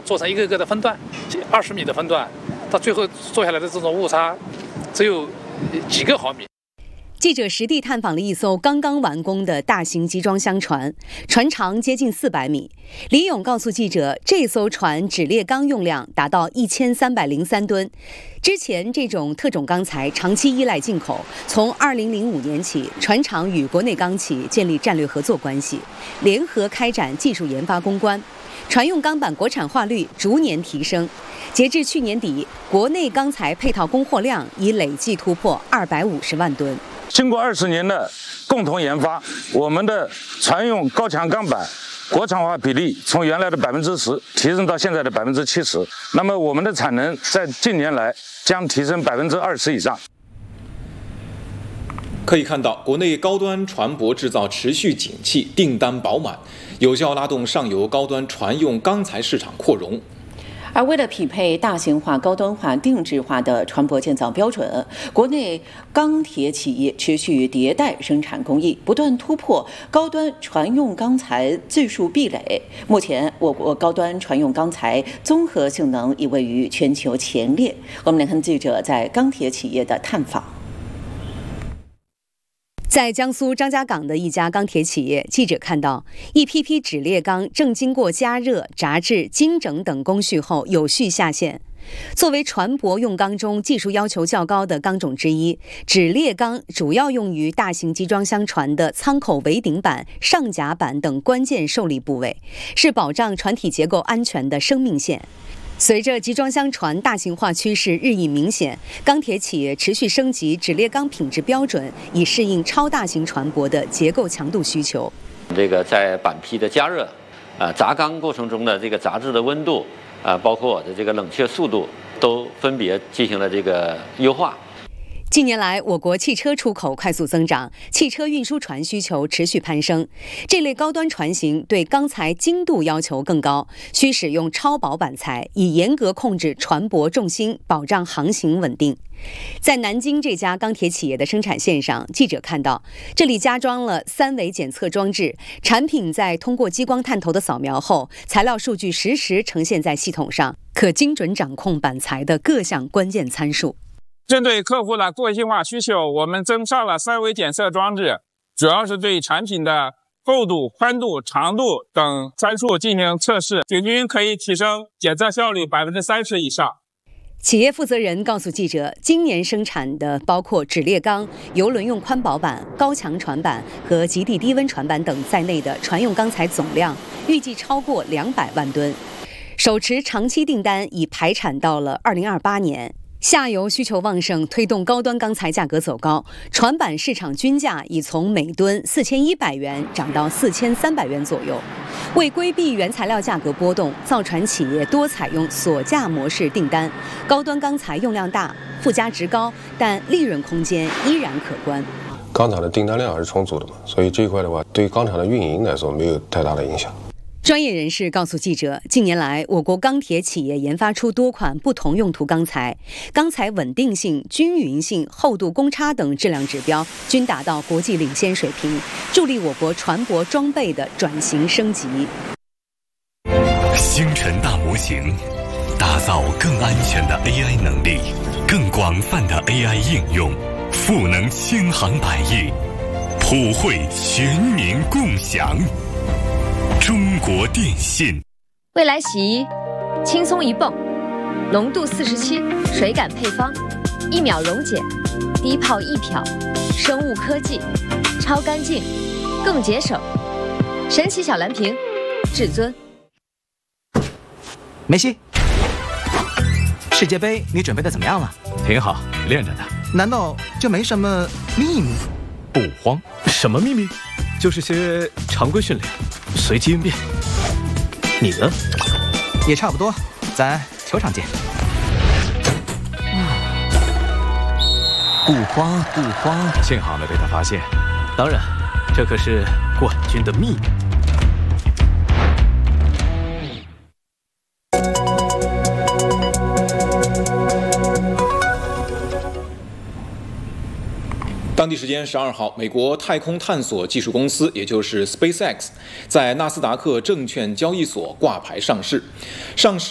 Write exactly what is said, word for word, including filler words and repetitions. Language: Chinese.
做成一个个的分段，二十米的分段，到最后做下来的这种误差只有几个毫米。 记者实地探访了一艘刚刚完工的大型集装箱船，船长接近四百米。李勇告诉记者，这艘船酯裂钢用量达到一千三百零三吨。之前这种特种钢材长期依赖进口，从二零零五年起，船厂与国内钢企建立战略合作关系，联合开展技术研发攻关。船用钢板国产化率逐年提升，截至去年底，国内钢材配套供货量已累计突破二百五十万吨。 经过二十年的共同研发，我们的船用高强钢板国产化比例从原来的百分之十提升到现在的百分之七十。那么我们的产能在近年来将提升百分之二十以上。 可以看到，国内高端船舶制造持续景气，订单饱满，有效拉动上游高端船用钢材市场扩容。 而为了匹配大型化、高端化、定制化的船舶建造标准，国内钢铁企业持续迭代生产工艺，不断突破高端船用钢材技术壁垒。目前，我国高端船用钢材综合性能已位于全球前列。我们来看记者在钢铁企业的探访。 在江苏张家港的一家钢铁企业，记者看到一批批酯裂钢正经过加热、炸制、精整等工序后有序下线。作为船舶用钢中技术要求较高的钢种之一，酯裂钢主要用于大型集装箱船的舱口围顶板、上甲板等关键受力部位，是保障船体结构安全的生命线。随着集装箱船大型化趋势日益明显，钢铁企业持续升级酯裂钢品质标准，以适应超大型船舶的结构强度需求。 这个在板坯的加热、啊轧钢过程中的这个杂质的温度、啊包括我的这个冷却速度，都分别进行了这个优化。 近年来，我国汽车出口快速增长，汽车运输船需求持续攀升。这类高端船型对钢材精度要求更高，需使用超薄板材，以严格控制船舶重心，保障航行稳定。在南京这家钢铁企业的生产线上，记者看到，这里加装了三维检测装置，产品在通过激光探头的扫描后，材料数据实时呈现在系统上，可精准掌控板材的各项关键参数。 针对客户的个性化需求，我们增上了三维检测装置，主要是对产品的厚度、宽度、长度等参数进行测试，平均可以提升检测效率百分之三十以上。 企业负责人告诉记者，今年生产的包括酯裂钢、邮轮用宽薄板、高强船板和极地低温船板等在内的船用钢材总量预计超过两百万吨，手持长期订单已排产到了二零二八年。下游需求旺盛，推动高端钢材价格走高，船板市场均价已从每吨四千一百元涨到四千三百元左右。为规避原材料价格波动，造船企业多采用锁价模式订单。高端钢材用量大，附加值高，但利润空间依然可观。 钢厂的订单量还是充足的嘛，所以这一块的话，对于钢厂的运营来说没有太大的影响。 专业人士告诉记者，近年来，我国钢铁企业研发出多款不同用途钢材，钢材稳定性、均匀性、厚度、公差等质量指标均达到国际领先水平，助力我国船舶装备的转型升级。 星辰大模型，打造更安全的 A I 能力，更广泛的 A I 应用，赋能千行百业，普惠全民共享。中国电信。 未来洗衣，轻松一泵，浓度四十七，水感配方，一秒溶解，低泡一漂，生物科技，超干净，更节省。神奇小蓝瓶，至尊。 梅西，世界杯你准备的怎么样了？ 挺好，练着呢。 难道就没什么秘密？ 不慌，什么秘密？就是些常规训练，随机应变。你呢？ 也差不多，咱球场见。 不慌不慌，幸好没被他发现。当然，这可是冠军的秘密。 当地时间十二号，美国太空探索技术公司，也就是 SpaceX， 在纳斯达克证券交易所挂牌上市。上市